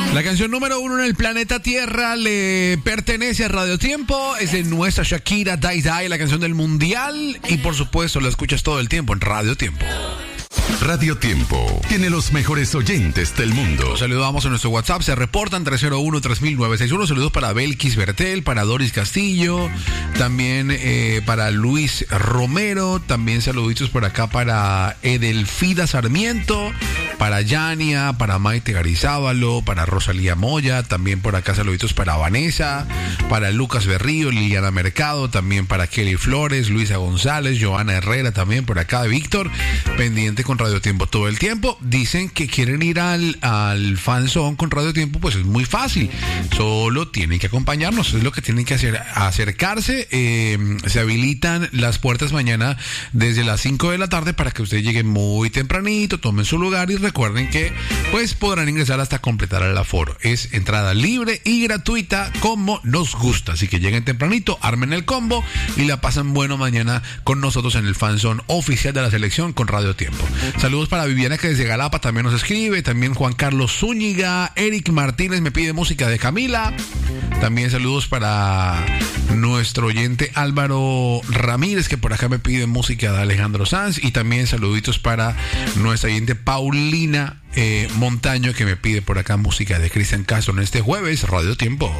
La canción número 1 en el planeta Tierra le pertenece a Radio Tiempo. Es de nuestra Shakira, Die Die, la canción del mundial. Y por supuesto la escuchas todo el tiempo en Radio Tiempo. Radio Tiempo tiene los mejores oyentes del mundo. Saludamos a nuestro WhatsApp, se reportan 301-3961. Saludos para Belkis Bertel, para Doris Castillo, también para Luis Romero, también saluditos por acá para Edelfida Sarmiento, para Yania, para Maite Garizábalo, para Rosalía Moya, también por acá saluditos para Vanessa, para Lucas Berrío, Liliana Mercado, también para Kelly Flores, Luisa González, Joana Herrera, también por acá de Víctor, pendiente con Radio Tiempo todo el tiempo. Dicen que quieren ir al fanzón con Radio Tiempo, pues es muy fácil, solo tienen que acompañarnos, es lo que tienen que hacer, acercarse. Se habilitan las puertas mañana desde las 5 de la tarde para que usted llegue muy tempranito, tomen su lugar y recuerden que pues podrán ingresar hasta completar el aforo. Es entrada libre y gratuita como nos gusta, así que lleguen tempranito, armen el combo y la pasan bueno mañana con nosotros en el fanzón oficial de la selección con Radio Tiempo. Saludos para Viviana, que desde Galapa también nos escribe, también Juan Carlos Zúñiga, Eric Martínez me pide música de Camila, también saludos para nuestro oyente Álvaro Ramírez, que por acá me pide música de Alejandro Sanz, y también saluditos para nuestra oyente Paulina Montaño, que me pide por acá música de Cristian Castro en este jueves Radio Tiempo.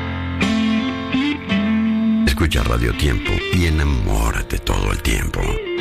Escucha Radio Tiempo y enamórate todo el tiempo.